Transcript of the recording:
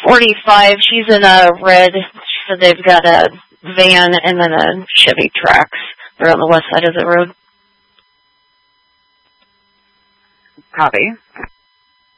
45. She's in a red. So they've got a van and then a Chevy Trax. They're on the west side of the road. Copy.